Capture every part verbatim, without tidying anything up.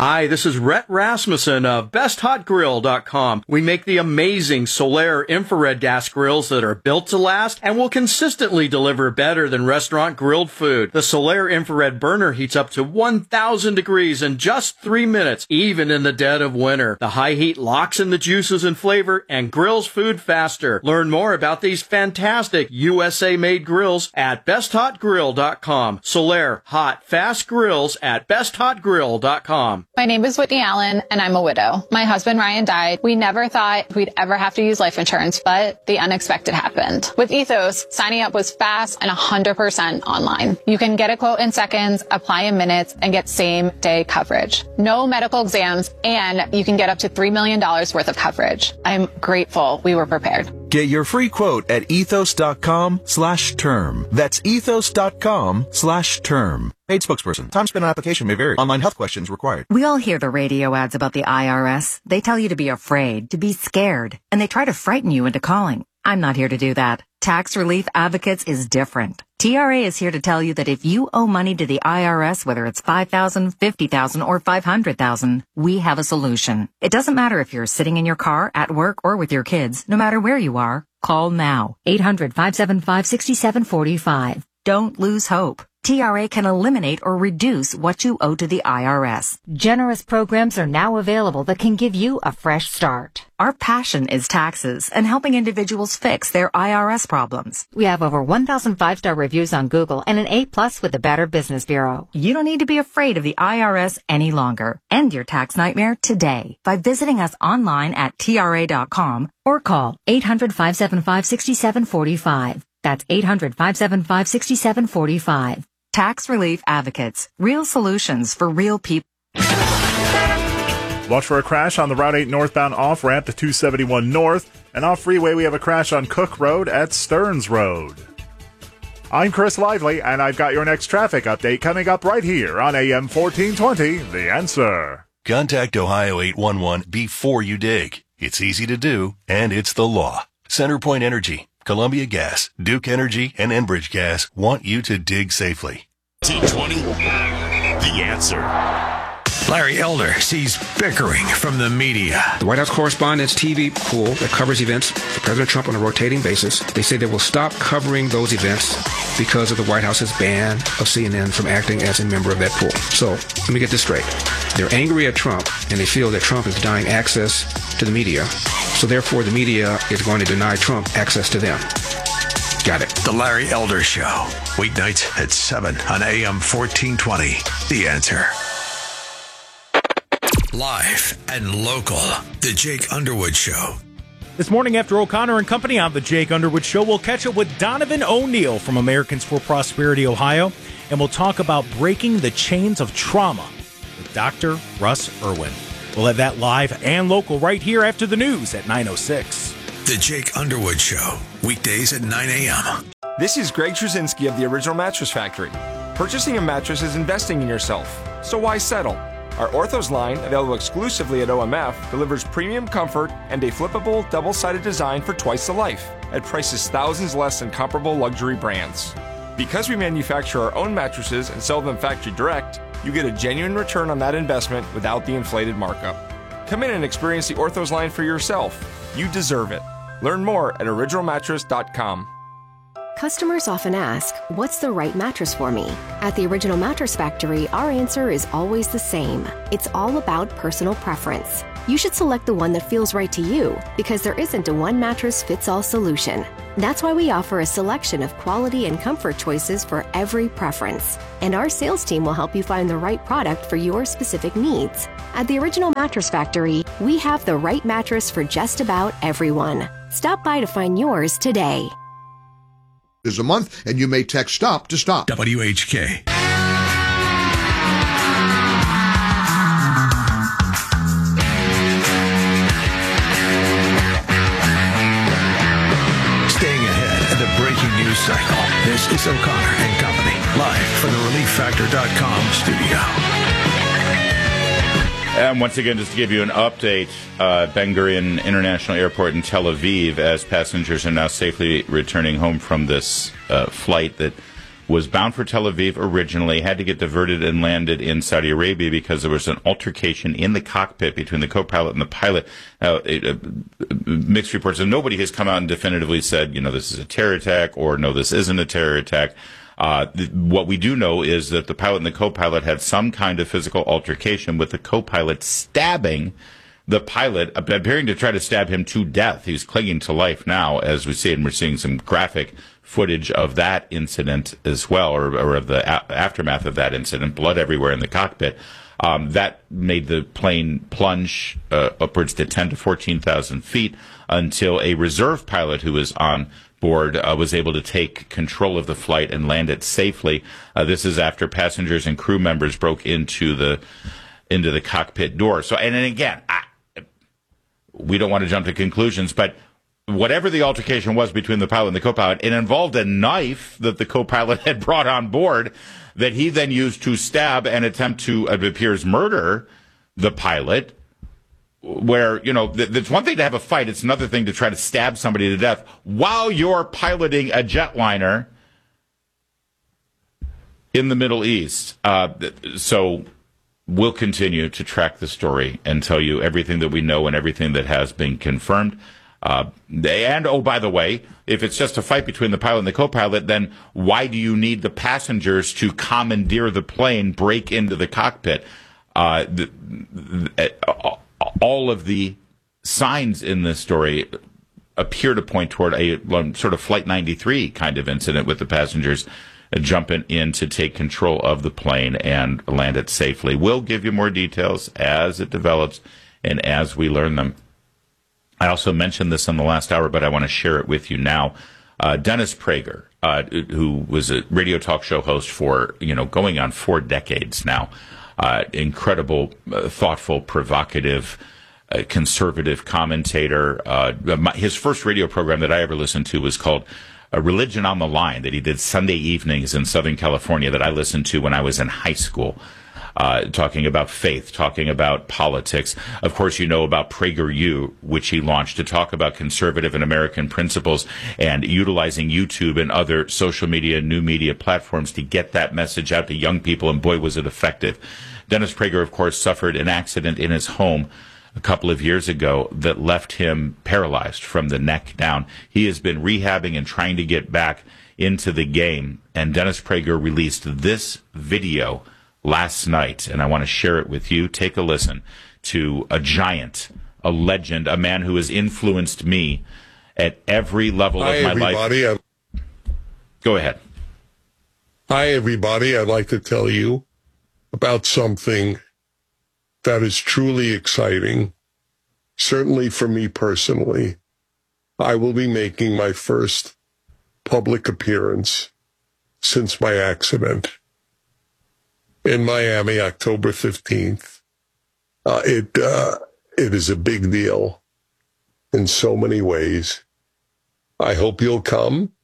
Hi, this is Rhett Rasmussen of best hot grill dot com. We make the amazing Solaire infrared gas grills that are built to last and will consistently deliver better than restaurant grilled food. The Solaire infrared burner heats up to one thousand degrees in just three minutes, even in the dead of winter. The high heat locks in the juices and flavor and grills food faster. Learn more about these fantastic U S A-made grills at best hot grill dot com. Solaire hot, fast grills at best hot grill dot com. My name is Whitney Allen, and I'm a widow. My husband, Ryan, died. We never thought we'd ever have to use life insurance, but the unexpected happened. With Ethos, signing up was fast and one hundred percent online. You can get a quote in seconds, apply in minutes, and get same-day coverage. No medical exams, and you can get up to three million dollars worth of coverage. I'm grateful we were prepared. Get your free quote at ethos.com slash term. That's ethos.com slash term. Paid spokesperson. Time spent on application may vary. Online health questions required. We all hear the radio ads about the I R S. They tell you to be afraid, to be scared, and they try to frighten you into calling. I'm not here to do that. Tax Relief Advocates is different. T R A is here to tell you that if you owe money to the I R S, whether it's five thousand dollars, fifty thousand dollars, or five hundred thousand dollars, we have a solution. It doesn't matter if you're sitting in your car, at work, or with your kids. No matter where you are, call now. eight hundred, five seven five, six seven four five. Don't lose hope. T R A can eliminate or reduce what you owe to the I R S. Generous programs are now available that can give you a fresh start. Our passion is taxes and helping individuals fix their I R S problems. We have over one thousand five-star reviews on Google and an A plus with the Better Business Bureau. You don't need to be afraid of the I R S any longer. End your tax nightmare today by visiting us online at T R A dot com or call eight hundred, five seven five, six seven four five. That's eight hundred, five seven five, six seven four five. Tax Relief Advocates. Real solutions for real people. Watch for a crash on the Route eight northbound off-ramp to two seventy-one North. And off freeway, we have a crash on Cook Road at Stearns Road. I'm Chris Lively, and I've got your next traffic update coming up right here on A M fourteen twenty, The Answer. Contact Ohio eight one one before you dig. It's easy to do, and it's the law. CenterPoint Energy, Columbia Gas, Duke Energy, and Enbridge Gas want you to dig safely. T twenty, The Answer. Larry Elder sees bickering from the media. The White House Correspondents' T V pool that covers events for President Trump on a rotating basis, they say they will stop covering those events because of the White House's ban of C N N from acting as a member of that pool. So, let me get this straight. They're angry at Trump, and they feel that Trump is denying access to the media. So therefore, the media is going to deny Trump access to them. Got it. The Larry Elder Show. Weeknights at seven on A M fourteen twenty. The Answer. Live and local. The Jake Underwood Show. This morning after O'Connor and Company on the Jake Underwood Show, we'll catch up with Donovan O'Neill from Americans for Prosperity, Ohio, and we'll talk about breaking the chains of trauma with Doctor Russ Irwin. We'll have that live and local right here after the news at nine oh six. The Jake Underwood Show. Weekdays at nine a.m. This is Greg Trzynski of the Original Mattress Factory. Purchasing a mattress is investing in yourself, so why settle? Our Orthos line, available exclusively at O M F, delivers premium comfort and a flippable, double-sided design for twice the life, at prices thousands less than comparable luxury brands. Because we manufacture our own mattresses and sell them factory direct, you get a genuine return on that investment without the inflated markup. Come in and experience the Orthos line for yourself. You deserve it. Learn more at original mattress dot com. Customers often ask, what's the right mattress for me? At the Original Mattress Factory, our answer is always the same. It's all about personal preference. You should select the one that feels right to you, because there isn't a one-mattress-fits-all solution. That's why we offer a selection of quality and comfort choices for every preference. And our sales team will help you find the right product for your specific needs. At the Original Mattress Factory, we have the right mattress for just about everyone. Stop by to find yours today. Is a month, and you may text STOP to stop. W H K. Staying ahead of the breaking news cycle. This is O'Connor and Company, live from the relief factor dot com studio. And once again, just to give you an update, uh, Ben Gurion International Airport in Tel Aviv, as passengers are now safely returning home from this uh, flight that was bound for Tel Aviv originally, had to get diverted and landed in Saudi Arabia because there was an altercation in the cockpit between the co-pilot and the pilot. Uh, it, uh, mixed reports, and nobody has come out and definitively said, you know, this is a terror attack, or no, this isn't a terror attack. Uh, th- what we do know is that the pilot and the co-pilot had some kind of physical altercation, with the co-pilot stabbing the pilot, appearing to try to stab him to death. He's clinging to life now, as we see, and we're seeing some graphic footage of that incident as well, or, or of the a- aftermath of that incident, blood everywhere in the cockpit. Um, that made the plane plunge uh, upwards to ten to fourteen thousand feet until a reserve pilot who was on board uh, was able to take control of the flight and land it safely. Uh, this is after passengers and crew members broke into the into the cockpit door. So, and then again, I, we don't want to jump to conclusions, but whatever the altercation was between the pilot and the co-pilot, it involved a knife that the co-pilot had brought on board that he then used to stab and attempt to, it appears, murder the pilot. Where, you know, th- it's one thing to have a fight, it's another thing to try to stab somebody to death while you're piloting a jetliner in the Middle East. Uh, so we'll continue to track the story and tell you everything that we know and everything that has been confirmed. Uh, and, oh, by the way, if it's just a fight between the pilot and the co-pilot, then why do you need the passengers to commandeer the plane, break into the cockpit? Uh, the, the, uh, all of the signs in this story appear to point toward a sort of Flight ninety-three kind of incident, with the passengers jumping in to take control of the plane and land it safely. We'll give you more details as it develops and as we learn them. I also mentioned this in the last hour, but I want to share it with you now. Uh, Dennis Prager, uh, who was a radio talk show host for, you know, going on four decades now, uh, incredible, uh, thoughtful, provocative, uh, conservative commentator. Uh, my, his first radio program that I ever listened to was called A Religion on the Line, that he did Sunday evenings in Southern California, that I listened to when I was in high school. Uh, talking about faith, talking about politics. Of course, you know about PragerU, which he launched to talk about conservative and American principles, and utilizing YouTube and other social media, new media platforms to get that message out to young people, and boy, was it effective. Dennis Prager, of course, suffered an accident in his home a couple of years ago that left him paralyzed from the neck down. He has been rehabbing and trying to get back into the game, and Dennis Prager released this video last night, and I want to share it with you. Take a listen to a giant, a legend, a man who has influenced me at every level Hi, of my everybody. life. Go ahead. Hi, everybody. I'd like to tell you about something that is truly exciting, certainly for me personally. I will be making my first public appearance since my accident in Miami, October fifteenth. Uh, it, uh, it is a big deal in so many ways. I hope you'll come.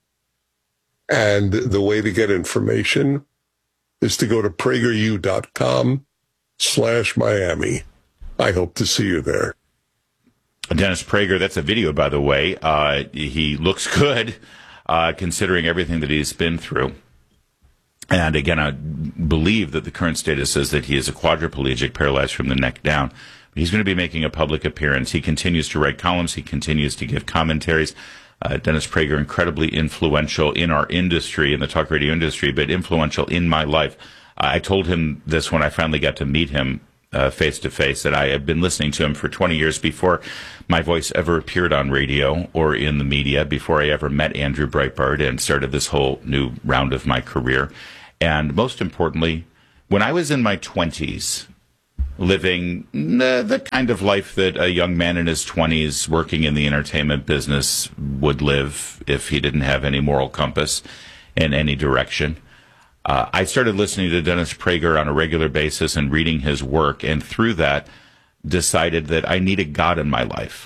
And the way to get information is to go to prageru.com slash Miami. I hope to see you there. Dennis Prager, that's a video, by the way. Uh, he looks good, uh, considering everything that he's been through. And again, I believe that the current status says that he is a quadriplegic, paralyzed from the neck down. He's going to be making a public appearance. He continues to write columns. He continues to give commentaries. Uh, Dennis Prager, incredibly influential in our industry, in the talk radio industry, but influential in my life. Uh, I told him this when I finally got to meet him uh, face to face, that I had been listening to him for twenty years before my voice ever appeared on radio or in the media, before I ever met Andrew Breitbart and started this whole new round of my career. And most importantly, when I was in my twenties, living the, the kind of life that a young man in his twenties working in the entertainment business would live if he didn't have any moral compass in any direction, uh, I started listening to Dennis Prager on a regular basis and reading his work, and through that decided that I needed God in my life.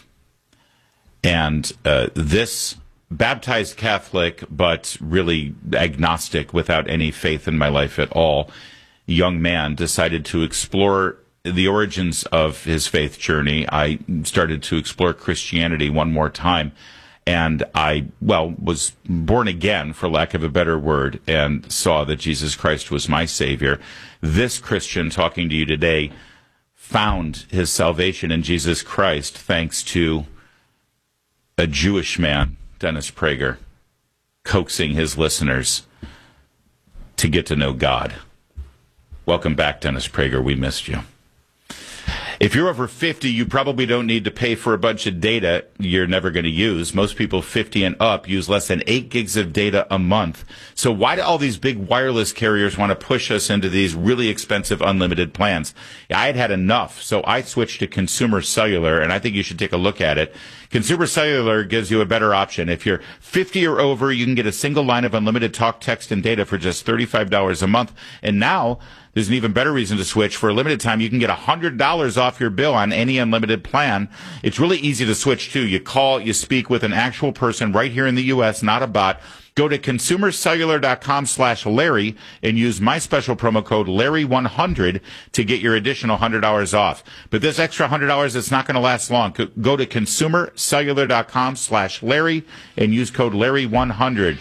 And uh, this baptized Catholic, but really agnostic, without any faith in my life at all, young man decided to explore the origins of his faith journey. I started to explore Christianity one more time And I, well, was born again, for lack of a better word, and saw that Jesus Christ was my Savior. This Christian talking to you today found his salvation in Jesus Christ thanks to a Jewish man, Dennis Prager, coaxing his listeners to get to know God. Welcome back, Dennis Prager. We missed you. If you're over fifty, you probably don't need to pay for a bunch of data you're never going to use. Most people fifty and up use less than eight gigs of data a month. So why do all these big wireless carriers want to push us into these really expensive unlimited plans? I had had enough, so I switched to Consumer Cellular, and I think you should take a look at it. Consumer Cellular gives you a better option. If you're fifty or over, you can get a single line of unlimited talk, text, and data for just thirty-five dollars a month. And now there's an even better reason to switch. For a limited time, you can get one hundred dollars off your bill on any unlimited plan. It's really easy to switch to. You call, you speak with an actual person right here in the U S, not a bot. Go to consumercellular.com slash Larry and use my special promo code Larry one hundred to get your additional one hundred dollars off. But this extra one hundred dollars, it's not going to last long. Go to consumercellular.com slash Larry and use code Larry one hundred.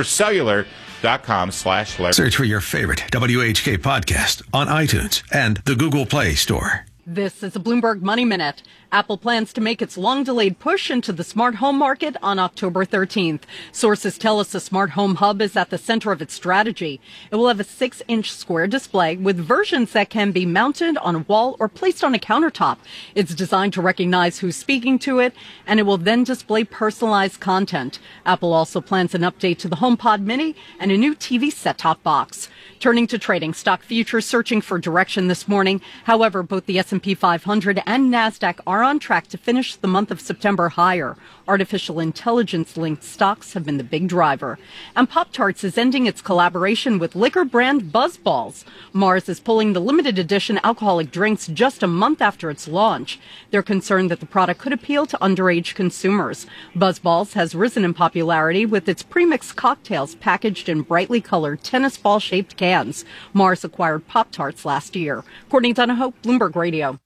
Consumercellular.com slash Larry. Search for your favorite W H K podcast on iTunes and the Google Play Store. This is a Bloomberg Money Minute. Apple plans to make its long-delayed push into the smart home market on October thirteenth. Sources tell us the smart home hub is at the center of its strategy. It will have a six-inch square display with versions that can be mounted on a wall or placed on a countertop. It's designed to recognize who's speaking to it, and it will then display personalized content. Apple also plans an update to the HomePod Mini and a new T V set-top box. Turning to trading, stock futures searching for direction this morning. However, both the S and P five hundred and NASDAQ are on track to finish the month of September higher. Artificial intelligence-linked stocks have been the big driver. And Pop-Tarts is ending its collaboration with liquor brand BuzzBalls. Mars is pulling the limited edition alcoholic drinks just a month after its launch. They're concerned that the product could appeal to underage consumers. BuzzBalls has risen in popularity with its premixed cocktails packaged in brightly colored tennis ball-shaped cans. Mars acquired Pop-Tarts last year. Courtney Donahoe, Bloomberg Radio.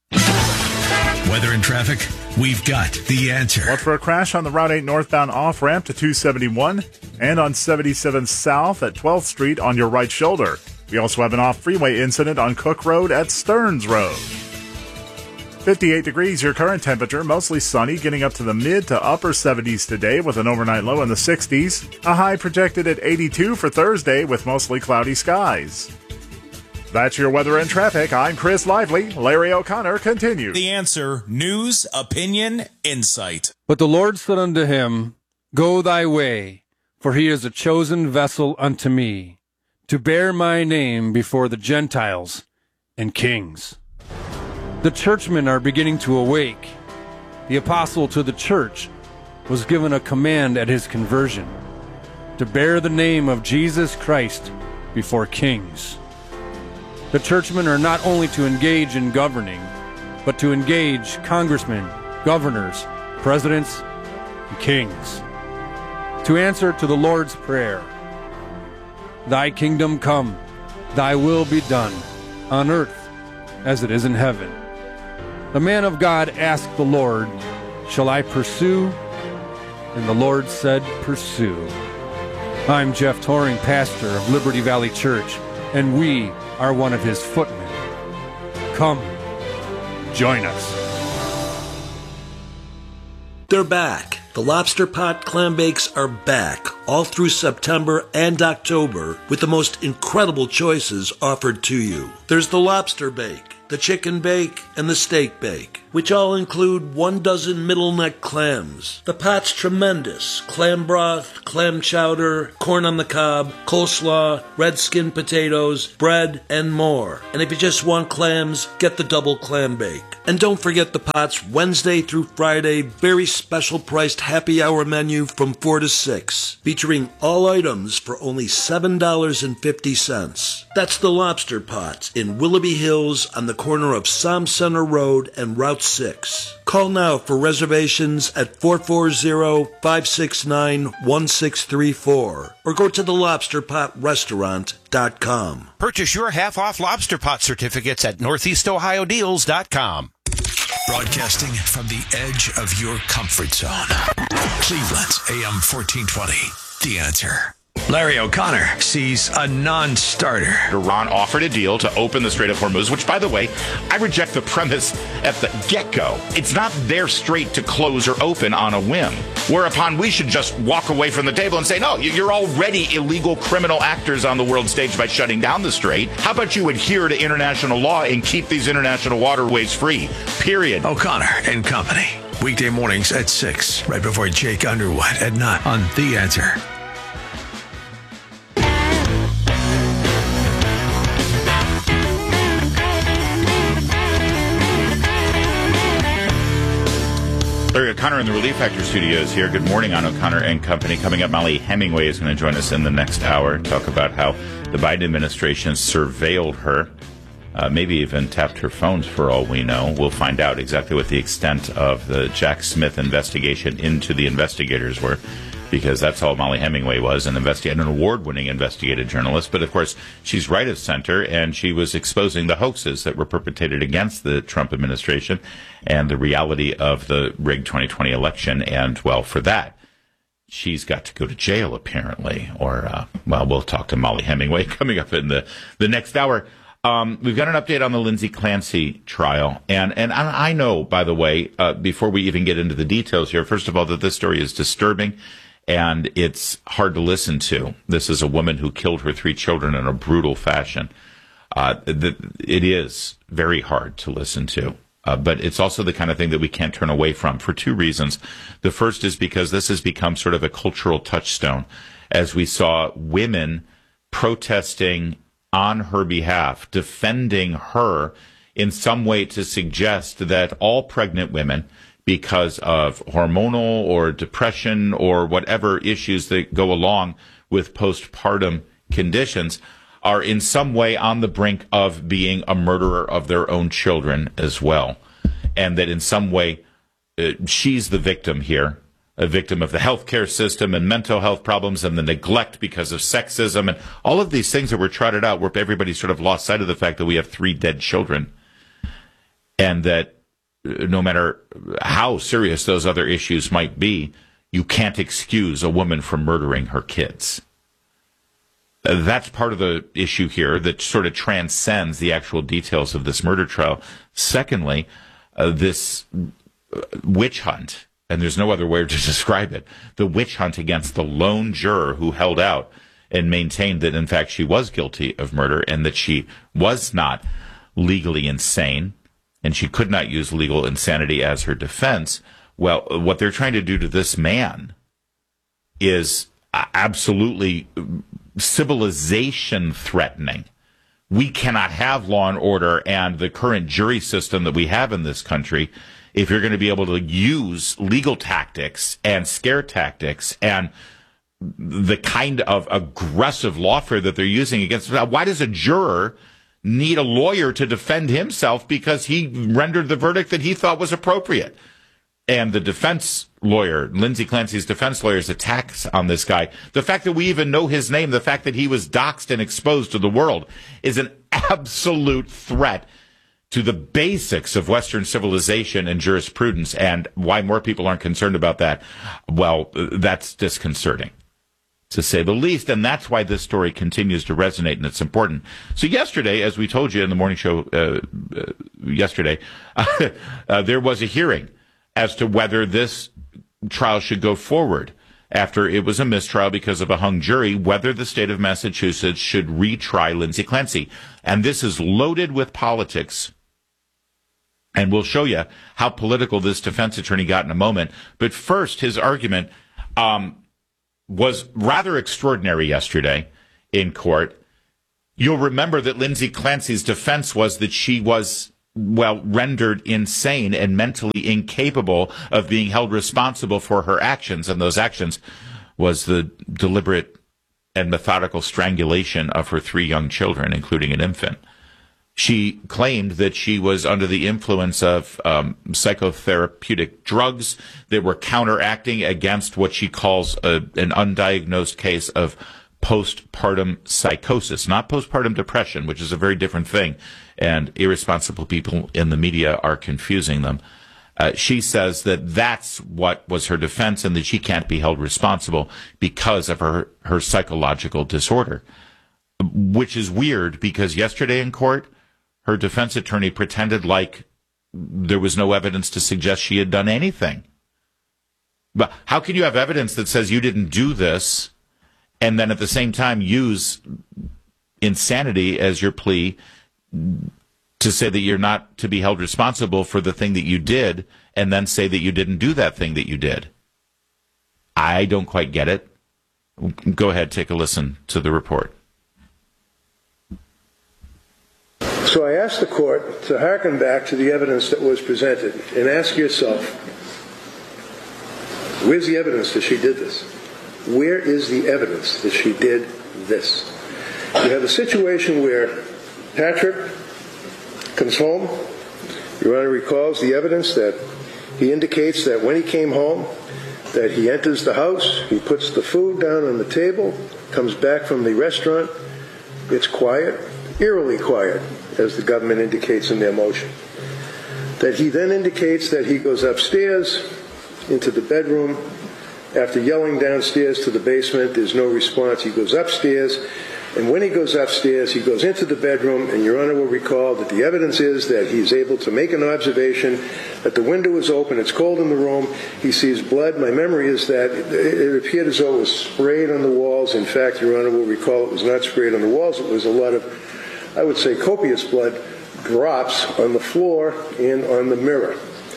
Weather and traffic, we've got the answer. Watch for a crash on the Route eight northbound off-ramp to two seventy-one and on seventy-seven south at twelfth Street on your right shoulder. We also have an off-freeway incident on Cook Road at Stearns Road. fifty-eight degrees, your current temperature, mostly sunny, getting up to the mid to upper seventies today with an overnight low in the sixties. A high projected at eighty-two for Thursday with mostly cloudy skies. That's your weather and traffic. I'm Chris Lively. Larry O'Connor continues. The answer, news, opinion, insight. But the Lord said unto him, Go thy way, for he is a chosen vessel unto me, to bear my name before the Gentiles and kings. The churchmen are beginning to awake. The apostle to the church was given a command at his conversion, to bear the name of Jesus Christ before kings. The churchmen are not only to engage in governing, but to engage congressmen, governors, presidents, and kings. To answer to the Lord's Prayer, Thy kingdom come, thy will be done, on earth as it is in heaven. The man of God asked the Lord, Shall I pursue? And the Lord said, Pursue. I'm Jeff Toring, pastor of Liberty Valley Church, and we are one of his footmen. Come, join us. They're back. The Lobster Pot Clam Bakes are back all through September and October with the most incredible choices offered to you. There's the lobster bake, the chicken bake, and the steak bake, which all include one dozen middle neck clams. The pot's tremendous. Clam broth, clam chowder, corn on the cob, coleslaw, red skin potatoes, bread, and more. And if you just want clams, get the double clam bake. And don't forget the pot's Wednesday through Friday very special priced happy hour menu from four to six, featuring all items for only seven dollars and fifty cents. That's the Lobster Pot in Willoughby Hills on the corner of Som Center Road and Route six. Call now for reservations at four four zero, five six nine, one six three four or go to the lobster pot restaurant dot com. Purchase your half-off Lobster Pot certificates at northeast ohio deals dot com. Broadcasting from the edge of your comfort zone. Cleveland's A M fourteen twenty. The Answer. Larry O'Connor sees a non-starter. Iran offered a deal to open the Strait of Hormuz, which, by the way, I reject the premise at the get-go. It's not their strait to close or open on a whim, whereupon we should just walk away from the table and say, no, you're already illegal criminal actors on the world stage by shutting down the strait. How about you adhere to international law and keep these international waterways free, period. O'Connor and Company. Weekday mornings at six, right before Jake Underwood at nine on The Answer. Larry O'Connor in the Relief Factor studios here. Good morning on O'Connor and Company. Coming up, Molly Hemingway is going to join us in the next hour, talk about how the Biden administration surveilled her, uh, maybe even tapped her phones for all we know. We'll find out exactly what the extent of the Jack Smith investigation into the investigators were, because that's all Molly Hemingway was, an investigator, an award-winning investigative journalist. But, of course, she's right of center, and she was exposing the hoaxes that were perpetrated against the Trump administration and the reality of the rigged twenty twenty election. And, well, for that, she's got to go to jail, apparently. Or, uh, well, we'll talk to Molly Hemingway coming up in the, the next hour. Um, we've got an update on the Lindsay Clancy trial. And, and I know, by the way, uh, before we even get into the details here, first of all, that this story is disturbing. And it's hard to listen to. This is a woman who killed her three children in a brutal fashion. Uh, the, it is very hard to listen to. Uh, but it's also the kind of thing that we can't turn away from for two reasons. The first is because this has become sort of a cultural touchstone, as we saw women protesting on her behalf, defending her in some way to suggest that all pregnant women, because of hormonal or depression or whatever issues that go along with postpartum conditions, are in some way on the brink of being a murderer of their own children as well. And that in some way, uh, she's the victim here, a victim of the healthcare system and mental health problems and the neglect because of sexism and all of these things that were trotted out, where everybody sort of lost sight of the fact that we have three dead children. And that no matter how serious those other issues might be, you can't excuse a woman from murdering her kids. Uh, that's part of the issue here that sort of transcends the actual details of this murder trial. Secondly, uh, this witch hunt, and there's no other way to describe it, the witch hunt against the lone juror who held out and maintained that, in fact, she was guilty of murder and that she was not legally insane, and she could not use legal insanity as her defense. Well, what they're trying to do to this man is absolutely civilization threatening. We cannot have law and order and the current jury system that we have in this country if you're going to be able to use legal tactics and scare tactics and the kind of aggressive lawfare that they're using against. Why does a juror need a lawyer to defend himself because he rendered the verdict that he thought was appropriate? And the defense lawyer, Lindsay Clancy's defense lawyer's attacks on this guy, the fact that we even know his name, the fact that he was doxxed and exposed to the world, is an absolute threat to the basics of Western civilization and jurisprudence. And why more people aren't concerned about that, well, that's disconcerting, to say the least. And that's why this story continues to resonate, and it's important. So yesterday, as we told you in the morning show uh, uh, yesterday, uh, there was a hearing as to whether this trial should go forward after it was a mistrial because of a hung jury, whether the state of Massachusetts should retry Lindsay Clancy. And this is loaded with politics. And we'll show you how political this defense attorney got in a moment. But first, his argument um, was rather extraordinary yesterday in court. You'll remember that Lindsay Clancy's defense was that she was, well, rendered insane and mentally incapable of being held responsible for her actions. And those actions was the deliberate and methodical strangulation of her three young children, including an infant. She claimed that she was under the influence of um, psychotherapeutic drugs that were counteracting against what she calls a, an undiagnosed case of postpartum psychosis, not postpartum depression, which is a very different thing. And irresponsible people in the media are confusing them. Uh, she says that that's what was her defense and that she can't be held responsible because of her, her psychological disorder, which is weird because yesterday in court, her defense attorney pretended like there was no evidence to suggest she had done anything. But how can you have evidence that says you didn't do this and then at the same time use insanity as your plea to say that you're not to be held responsible for the thing that you did and then say that you didn't do that thing that you did? I don't quite get it. Go ahead, take a listen to the report. So I ask the court to hearken back to the evidence that was presented and ask yourself, where's the evidence that she did this? Where is the evidence that she did this? You have a situation where Patrick comes home. Your Honor recalls the evidence that he indicates that when he came home, that he enters the house, he puts the food down on the table, comes back from the restaurant, it's quiet, eerily quiet, as the government indicates in their motion. That he then indicates that he goes upstairs into the bedroom. After yelling downstairs to the basement, there's no response. He goes upstairs, and when he goes upstairs, he goes into the bedroom, and Your Honor will recall that the evidence is that he's able to make an observation that the window is open, it's cold in the room, he sees blood. My memory is that it appeared as though it was sprayed on the walls. In fact, Your Honor will recall it was not sprayed on the walls. It was a lot of, I would say, copious blood drops on the floor and on the mirror.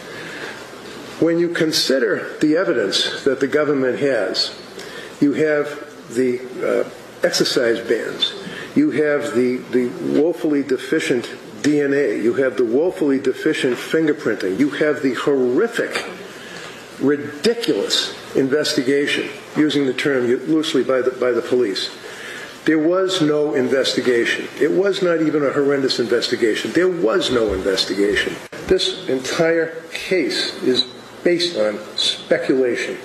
When you consider the evidence that the government has, you have the uh, exercise bands, you have the, the woefully deficient D N A, you have the woefully deficient fingerprinting, you have the horrific, ridiculous investigation, using the term loosely by the, by the police. There was no investigation. It was not even a horrendous investigation. There was no investigation. This entire case is based on speculation.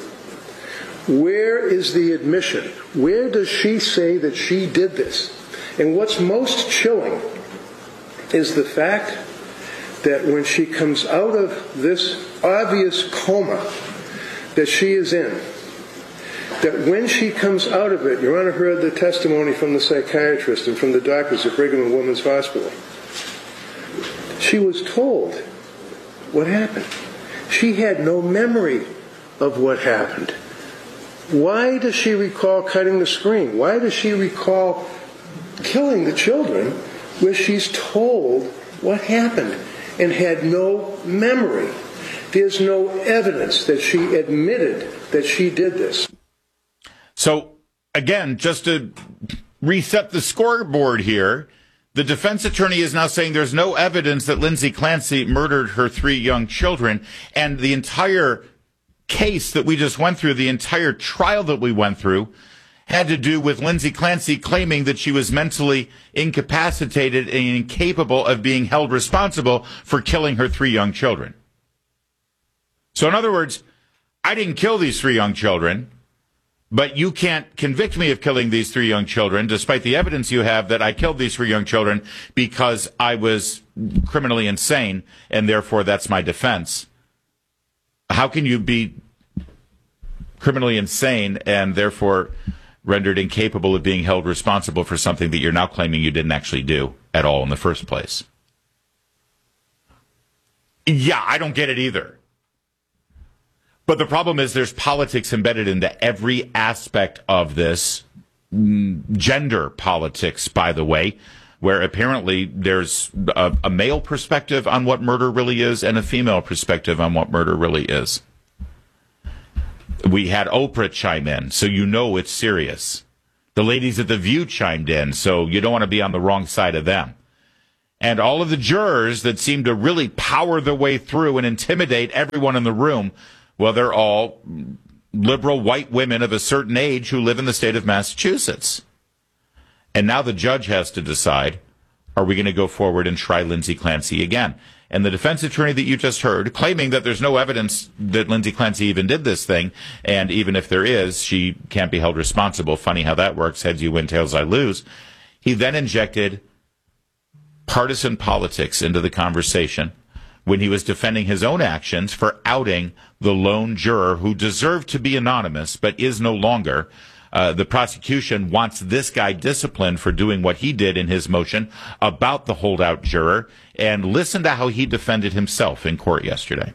Where is the admission? Where does she say that she did this? And what's most chilling is the fact that when she comes out of this obvious coma that she is in, that when she comes out of it, Your Honor heard the testimony from the psychiatrist and from the doctors at Brigham and Women's Hospital. She was told what happened. She had no memory of what happened. Why does she recall cutting the screen? Why does she recall killing the children where she's told what happened and had no memory? There's no evidence that she admitted that she did this. So, again, just to reset the scoreboard here, the defense attorney is now saying there's no evidence that Lindsay Clancy murdered her three young children, and the entire case that we just went through, the entire trial that we went through, had to do with Lindsay Clancy claiming that she was mentally incapacitated and incapable of being held responsible for killing her three young children. So in other words, I didn't kill these three young children, but you can't convict me of killing these three young children, despite the evidence you have that I killed these three young children because I was criminally insane, and therefore that's my defense. How can you be criminally insane and therefore rendered incapable of being held responsible for something that you're now claiming you didn't actually do at all in the first place? Yeah, I don't get it either. But the problem is there's politics embedded into every aspect of this. Gender politics, by the way, where apparently there's a, a male perspective on what murder really is and a female perspective on what murder really is. We had Oprah chime in, so you know it's serious. The ladies at The View chimed in, so you don't want to be on the wrong side of them. And all of the jurors that seem to really power their way through and intimidate everyone in the room, well, they're all liberal white women of a certain age who live in the state of Massachusetts. And now the judge has to decide, are we going to go forward and try Lindsay Clancy again? And the defense attorney that you just heard, claiming that there's no evidence that Lindsay Clancy even did this thing, and even if there is, she can't be held responsible. Funny how that works. Heads you win, tails I lose. He then injected partisan politics into the conversation when he was defending his own actions for outing the lone juror who deserved to be anonymous but is no longer. Uh, the prosecution wants this guy disciplined for doing what he did in his motion about the holdout juror. And listen to how he defended himself in court yesterday.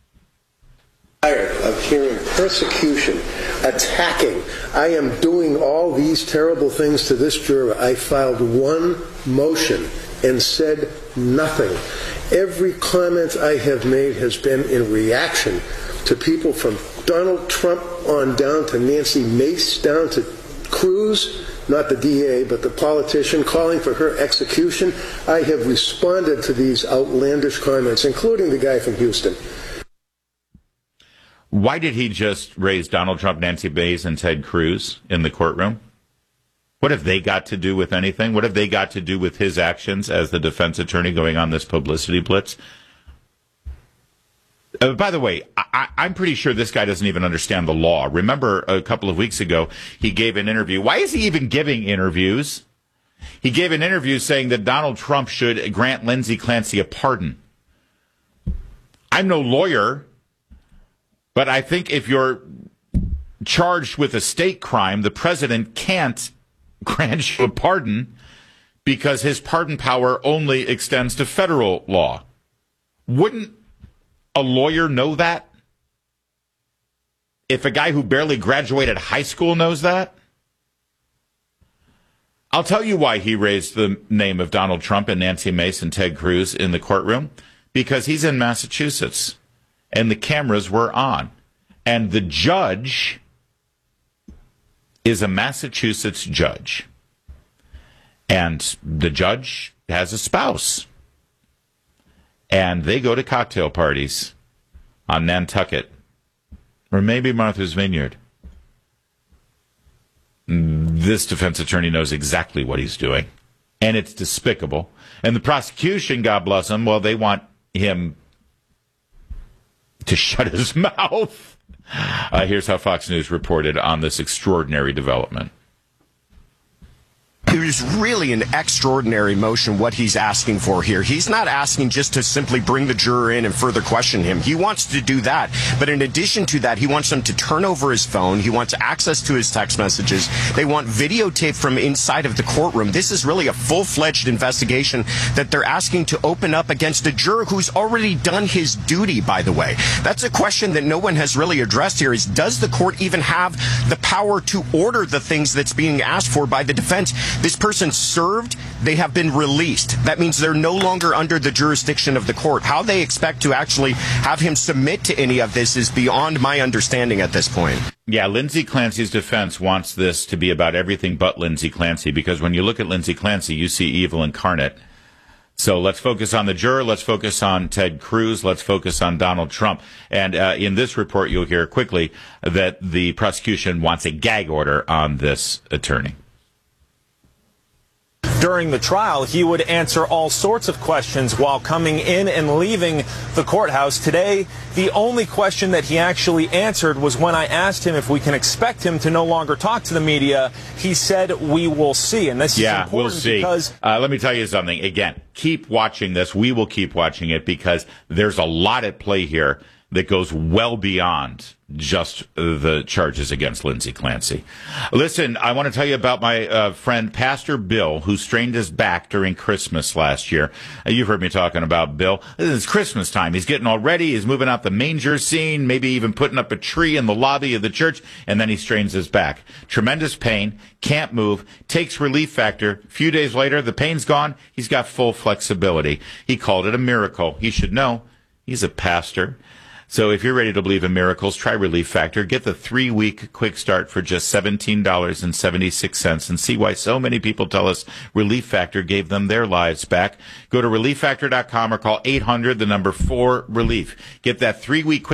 Of hearing persecution, attacking. I am doing all these terrible things to this juror. I filed one motion and said nothing. Every comment I have made has been in reaction to people from Donald Trump on down to Nancy Mace, down to Cruz, not the D A, but the politician, calling for her execution. I have responded to these outlandish comments, including the guy from Houston. Why did he just raise Donald Trump, Nancy Mace, and Ted Cruz in the courtroom? What have they got to do with anything? What have they got to do with his actions as the defense attorney going on this publicity blitz? Uh, by the way, I, I'm pretty sure this guy doesn't even understand the law. Remember a couple of weeks ago, he gave an interview. Why is he even giving interviews? He gave an interview saying that Donald Trump should grant Lindsey Clancy a pardon. I'm no lawyer, but I think if you're charged with a state crime, the president can't grant you a pardon because his pardon power only extends to federal law. Wouldn't a lawyer know that? If a guy who barely graduated high school knows that? I'll tell you why he raised the name of Donald Trump and Nancy Mace and Ted Cruz in the courtroom. Because he's in Massachusetts, and the cameras were on. And the judge is a Massachusetts judge. And the judge has a spouse. And they go to cocktail parties on Nantucket, or maybe Martha's Vineyard. This defense attorney knows exactly what he's doing, and it's despicable. And the prosecution, God bless them, well, they want him to shut his mouth. Uh, here's how Fox News reported on this extraordinary development. It was really an extraordinary motion, what he's asking for here. He's not asking just to simply bring the juror in and further question him. He wants to do that. But in addition to that, he wants them to turn over his phone. He wants access to his text messages. They want videotape from inside of the courtroom. This is really a full-fledged investigation that they're asking to open up against a juror who's already done his duty, by the way. That's a question that no one has really addressed here is, does the court even have the power to order the things that's being asked for by the defense? This person served, they have been released. That means they're no longer under the jurisdiction of the court. How they expect to actually have him submit to any of this is beyond my understanding at this point. Yeah, Lindsey Clancy's defense wants this to be about everything but Lindsey Clancy, because when you look at Lindsey Clancy, you see evil incarnate. So let's focus on the juror. Let's focus on Ted Cruz. Let's focus on Donald Trump. And uh, in this report, you'll hear quickly that the prosecution wants a gag order on this attorney. During the trial, he would answer all sorts of questions while coming in and leaving the courthouse. Today, the only question that he actually answered was when I asked him if we can expect him to no longer talk to the media. He said, we will see. And this yeah, is important we'll see. because... Uh, let me tell you something. Again, keep watching this. We will keep watching it because there's a lot at play here that goes well beyond just the charges against Lindsey Clancy. Listen, I want to tell you about my uh, friend Pastor Bill, who strained his back during Christmas last year. Uh, you've heard me talking about Bill. It's Christmas time. He's getting all ready. He's moving out the manger scene, maybe even putting up a tree in the lobby of the church, and then he strains his back. Tremendous pain, can't move, takes Relief Factor. A few days later, the pain's gone. He's got full flexibility. He called it a miracle. He should know. He's a pastor. So if you're ready to believe in miracles, try Relief Factor. Get the three-week quick start for just seventeen dollars and seventy-six cents and see why so many people tell us Relief Factor gave them their lives back. Go to relief factor dot com or call eight hundred, the number four, relief. Get that three-week quick